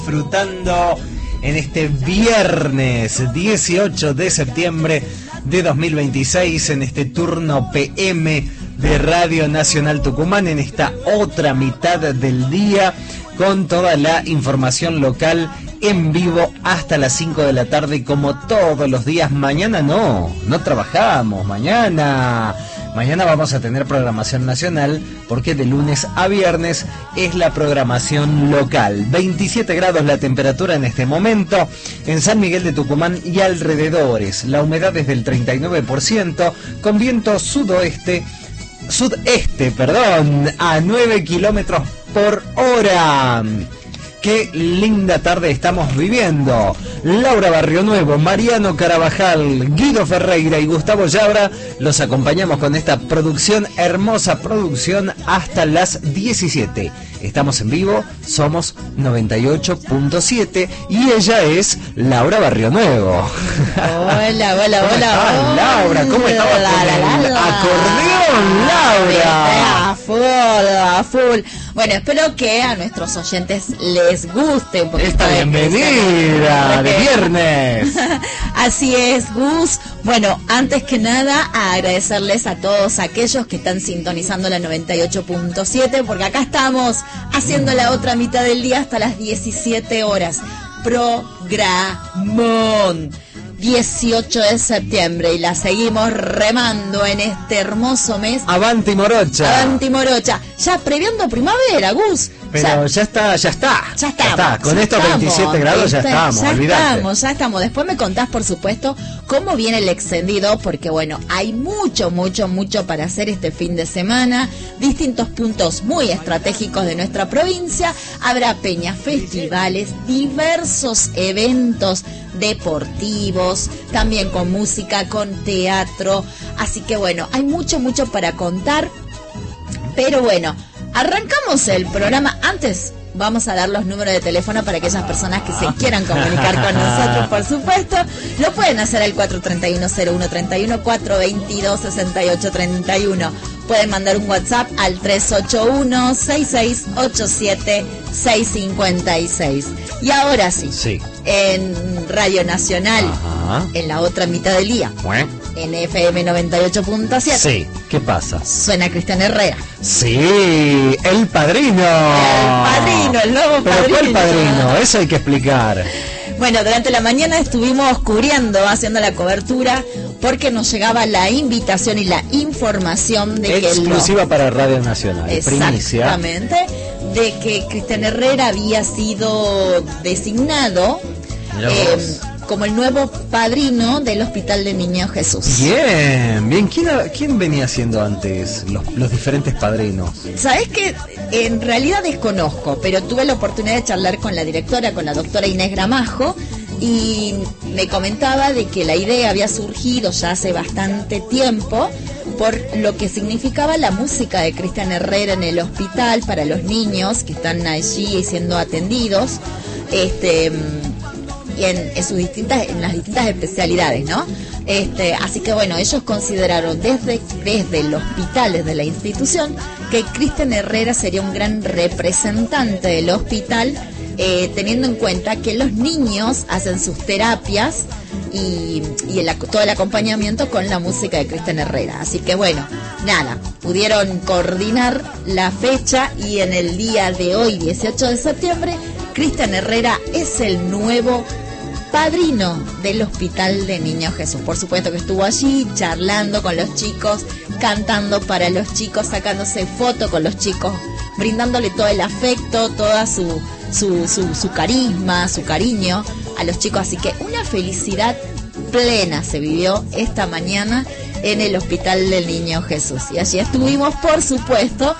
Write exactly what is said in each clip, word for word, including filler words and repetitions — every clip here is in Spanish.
Disfrutando en este viernes dieciocho de septiembre de dos mil veintiséis, en este turno P M de Radio Nacional Tucumán, en esta otra mitad del día, con toda la información local en vivo hasta las cinco de la tarde, como todos los días. Mañana no, no trabajamos, mañana... Mañana vamos a tener programación nacional, porque de lunes a viernes es la programación local. veintisiete grados la temperatura en este momento en San Miguel de Tucumán y alrededores. La humedad es del treinta y nueve por ciento, con viento sudoeste, sudeste, perdón, a nueve kilómetros por hora. Qué linda tarde estamos viviendo. Laura Barrio Nuevo, Mariano Carabajal, Guido Ferreira y Gustavo Yabra los acompañamos con esta producción, hermosa producción, hasta las diecisiete. Estamos en vivo, somos noventa y ocho punto siete y ella es Laura Barrio Nuevo. Hola, hola, ¿Cómo hola, estás, hola. Laura? ¿Cómo estabas con el acordeón, Laura? A full, a full. Bueno, espero que a nuestros oyentes les guste un poquito Esta de bienvenida de viernes. Así es, Gus. Bueno, antes que nada, a agradecerles a todos aquellos que están sintonizando la noventa y ocho punto siete, porque acá estamos haciendo la otra mitad del día hasta las diecisiete horas. Programón. dieciocho de septiembre y la seguimos remando en este hermoso mes. Avanti Morocha. Avanti Morocha. Ya previendo primavera, Gus. Pero ya, ya está, ya está. Ya estamos. Ya está. Con ya estos estamos, veintisiete grados ya está, estamos, ya olvídate. estamos, ya estamos. Después me contás, por supuesto, cómo viene el extendido, porque bueno, hay mucho, mucho, mucho para hacer este fin de semana. Distintos puntos muy estratégicos de nuestra provincia. Habrá peñas, festivales, diversos eventos deportivos, también con música, con teatro. Así que bueno, hay mucho, mucho para contar. Pero bueno, arrancamos el programa. Antes vamos a dar los números de teléfono para aquellas personas que se quieran comunicar con nosotros, por supuesto. Lo pueden hacer al cuatro tres uno, cero uno tres uno, cuatro dos dos, seis ocho tres uno. Pueden mandar un WhatsApp al tres ocho uno, seis seis ocho siete, seis cinco seis. Y ahora sí, sí, en Radio Nacional, ajá, en la otra mitad del día, ¿Bueno? en F M noventa y ocho punto siete. Sí, ¿qué pasa? Suena Cristian Herrera. Sí, el padrino. El padrino, el nuevo ¿Pero padrino. cuál padrino? Eso hay que explicar. Bueno, durante la mañana estuvimos cubriendo, haciendo la cobertura, porque nos llegaba la invitación y la información de que... Exclusiva para Radio Nacional, primicia. Exactamente, de que Cristian Herrera había sido designado eh, como el nuevo padrino del Hospital de Niño Jesús. Bien, bien. ¿Quién, quién venía siendo antes los, los diferentes padrinos? ¿Sabés qué? En realidad desconozco, pero tuve la oportunidad de charlar con la directora, con la doctora Inés Gramajo, y me comentaba de que la idea había surgido ya hace bastante tiempo por lo que significaba la música de Cristian Herrera en el hospital para los niños que están allí siendo atendidos, este, y en, en sus distintas, en las distintas especialidades, ¿no? Este, así que bueno, ellos consideraron desde, desde el hospital, desde la institución, que Cristian Herrera sería un gran representante del hospital, eh, teniendo en cuenta que los niños hacen sus terapias y, y el, todo el acompañamiento con la música de Cristian Herrera. Así que bueno, nada, pudieron coordinar la fecha y en el día de hoy, dieciocho de septiembre, Cristian Herrera es el nuevo padrino del Hospital de Niño Jesús. Por supuesto que estuvo allí charlando con los chicos, cantando para los chicos, sacándose fotos con los chicos, brindándole todo el afecto, toda su, su, su, su carisma, su cariño a los chicos. Así que una felicidad plena se vivió esta mañana en el Hospital del Niño Jesús. Y allí estuvimos, por supuesto,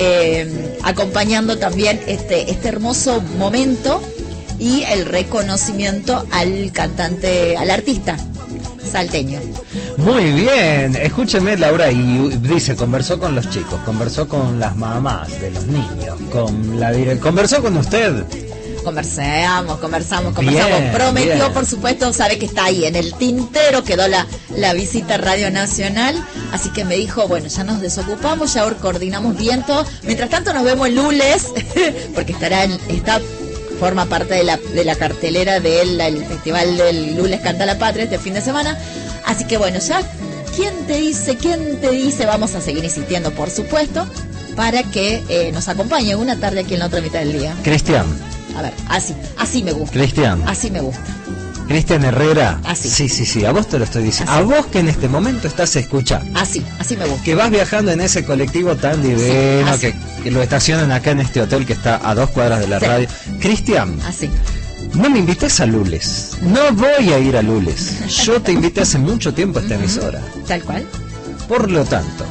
eh, acompañando también este, este hermoso momento y el reconocimiento al cantante, al artista salteño. Muy bien, escúcheme, Laura, y dice, conversó con los chicos, conversó con las mamás de los niños, con la dire- conversó con usted. Conversamos, conversamos, conversamos. Bien, Prometió, bien. por supuesto, sabe que está ahí en el tintero, quedó la, la visita a Radio Nacional, así que me dijo, bueno, ya nos desocupamos, ya coordinamos bien todo. Mientras tanto nos vemos el lunes, porque estará en, está forma parte de la, de la cartelera del el Festival del Lules Canta la Patria este fin de semana. Así que bueno, ya, ¿quién te dice? ¿Quién te dice? Vamos a seguir insistiendo, por supuesto, para que eh, nos acompañe una tarde aquí en la otra mitad del día. Cristian. A ver, así, así me gusta. Cristian. Así me gusta. Cristian Herrera. Así. Sí, sí, sí, a vos te lo estoy diciendo. Así. A vos que en este momento estás escuchando. Así, así me gusta. Que vas viajando en ese colectivo tan divino, Sí, que, que lo estacionan acá en este hotel que está a dos cuadras de la Sí. radio. Cristian, Así. no me invites a Lules. No voy a ir a Lules. Yo te invité hace mucho tiempo a esta emisora. Tal cual. Por lo tanto,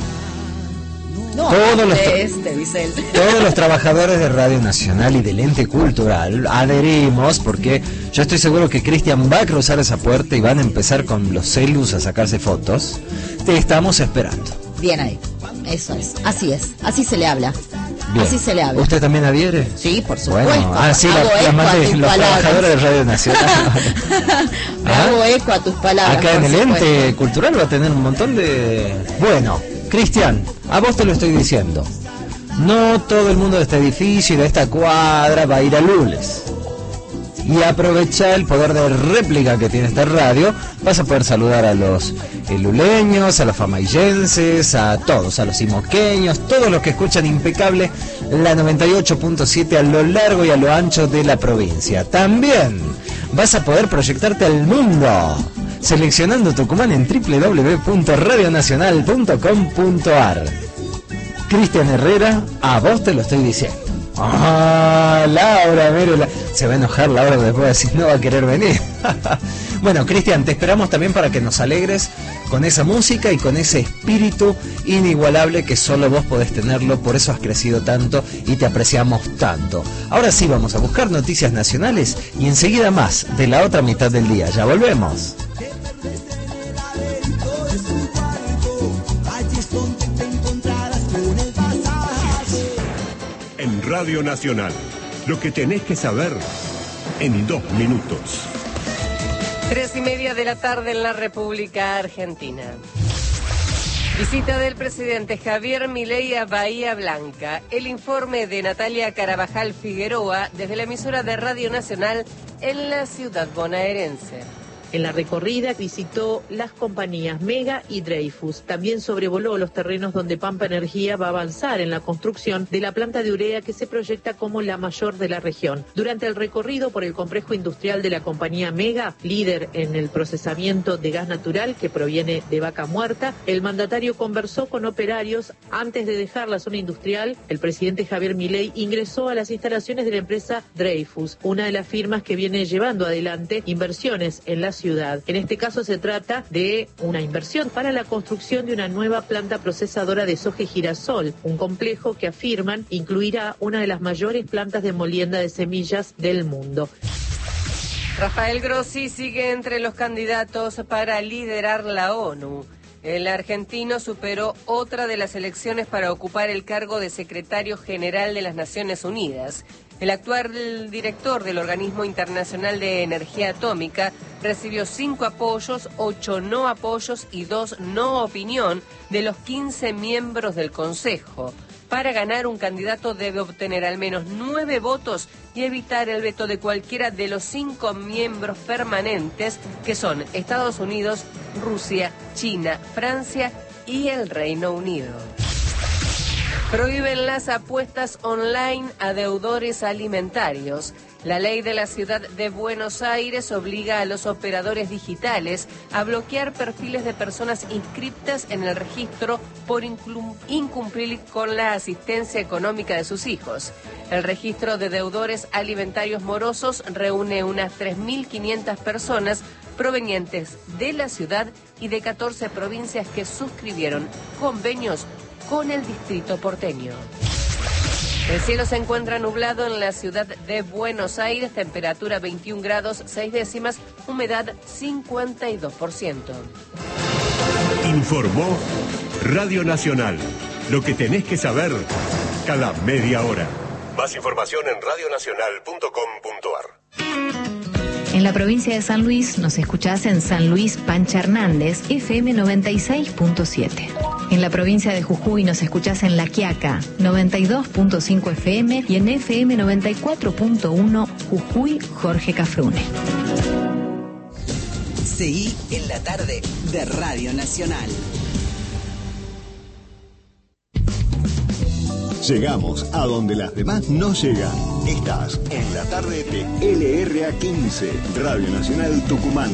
No, Todos los tra- este, dice él. todos los trabajadores de Radio Nacional y del ente cultural adherimos, porque yo estoy seguro que Cristian va a cruzar esa puerta y van a empezar con los celus a sacarse fotos. Te estamos esperando. Bien ahí. Eso es. Así es. Así se le habla. Bien. Así se le habla. ¿Usted también adhiere? Sí, por supuesto. Bueno, ah, sí, Hago la, la eco a mandé, tus los palabras. trabajadores de Radio Nacional. Me ¿Ah? hago eco a tus palabras. Acá en por el supuesto. ente cultural va a tener un montón de... Bueno, Cristian, a vos te lo estoy diciendo. No todo el mundo de este edificio y de esta cuadra va a ir a Lules. Y aprovecha el poder de réplica que tiene esta radio. Vas a poder saludar a los eh, luleños, a los famaillenses, a todos, a los imoqueños, todos los que escuchan impecable la noventa y ocho punto siete a lo largo y a lo ancho de la provincia. También vas a poder proyectarte al mundo, seleccionando Tucumán en doble u doble u doble u punto radio nacional punto com punto a r. Cristian Herrera, a vos te lo estoy diciendo. Ah, Laura, mire, la... se va a enojar Laura después de decir no va a querer venir. Bueno, Cristian, te esperamos también para que nos alegres con esa música y con ese espíritu inigualable que solo vos podés tenerlo, por eso has crecido tanto y te apreciamos tanto. Ahora sí vamos a buscar noticias nacionales y enseguida más de la otra mitad del día. Ya volvemos. En Radio Nacional, lo que tenés que saber en dos minutos. Tres y media de la tarde en la República Argentina. Visita del presidente Javier Milei a Bahía Blanca. El informe de Natalia Carabajal Figueroa desde la emisora de Radio Nacional en la ciudad bonaerense. En la recorrida visitó las compañías Mega y Dreyfus. También sobrevoló los terrenos donde Pampa Energía va a avanzar en la construcción de la planta de urea que se proyecta como la mayor de la región. Durante el recorrido por el complejo industrial de la compañía Mega, líder en el procesamiento de gas natural que proviene de vaca muerta, el mandatario conversó con operarios. Antes de dejar la zona industrial, el presidente Javier Milei ingresó a las instalaciones de la empresa Dreyfus, una de las firmas que viene llevando adelante inversiones en la ciudad. En este caso se trata de una inversión para la construcción de una nueva planta procesadora de soja y girasol, un complejo que afirman incluirá una de las mayores plantas de molienda de semillas del mundo. Rafael Grossi sigue entre los candidatos para liderar la ONU. El argentino superó otra de las elecciones para ocupar el cargo de secretario general de las Naciones Unidas. El actual director del Organismo Internacional de Energía Atómica recibió cinco apoyos, ocho no apoyos y dos no opinión de los quince miembros del Consejo. Para ganar, un candidato debe obtener al menos nueve votos y evitar el veto de cualquiera de los cinco miembros permanentes, que son Estados Unidos, Rusia, China, Francia y el Reino Unido. Prohíben las apuestas online a deudores alimentarios. La ley de la ciudad de Buenos Aires obliga a los operadores digitales a bloquear perfiles de personas inscritas en el registro por incumplir con la asistencia económica de sus hijos. El registro de deudores alimentarios morosos reúne unas tres mil quinientas personas provenientes de la ciudad y de catorce provincias que suscribieron convenios con el distrito porteño. El cielo se encuentra nublado en la ciudad de Buenos Aires, temperatura veintiún grados seis décimas, humedad cincuenta y dos por ciento. Informó Radio Nacional, lo que tenés que saber cada media hora. Más información en radio nacional punto com punto a r. En la provincia de San Luis nos escuchás en San Luis Pancha Hernández, F M noventa y seis punto siete. En la provincia de Jujuy nos escuchás en La Quiaca, noventa y dos punto cinco F M y en F M noventa y cuatro punto uno Jujuy, Jorge Cafrune. Seguí en la tarde de Radio Nacional. Llegamos a donde las demás no llegan. Estás en la tarde de L R A quince, Radio Nacional Tucumán.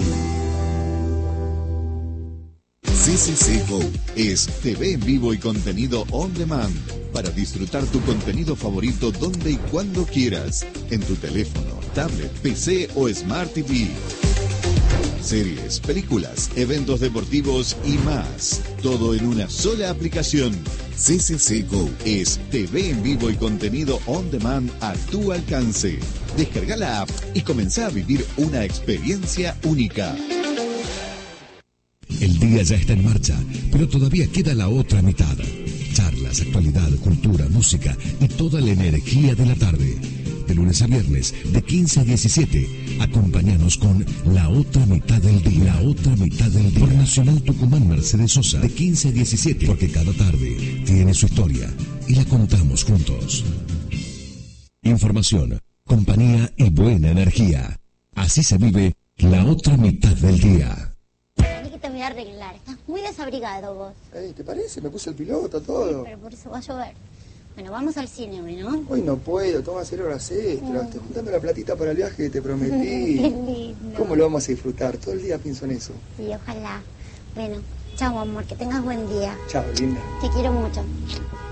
C C C Go es T V en vivo y contenido on demand para disfrutar tu contenido favorito donde y cuando quieras, en tu teléfono, tablet, P C o Smart T V. Series, películas, eventos deportivos y más. Todo en una sola aplicación. C C C Go es T V en vivo y contenido on demand a tu alcance. Descarga la app y comenzá a vivir una experiencia única. El día ya está en marcha, pero todavía queda la otra mitad. Charlas, actualidad, cultura, música y toda la energía de la tarde. De lunes a viernes, de quince a diecisiete, acompáñanos con La Otra Mitad del Día. La Otra Mitad del Día. Por Nacional Tucumán Mercedes Sosa, de quince a diecisiete, porque cada tarde tiene su historia y la contamos juntos. Información, compañía y buena energía. Así se vive La Otra Mitad del Día. Te voy a arreglar. Estás muy desabrigado vos. Ey, ¿te parece? Me puse el piloto, todo. Sí, pero por eso va a llover. Bueno, vamos al cine hoy, ¿no? Hoy no puedo, tengo que hacer horas extras. Mm. Estoy juntando la platita para el viaje que te prometí. Qué lindo. ¿Cómo lo vamos a disfrutar? Todo el día pienso en eso. Sí, ojalá. Bueno, chao, amor, que tengas buen día. Chao, linda. Te quiero mucho.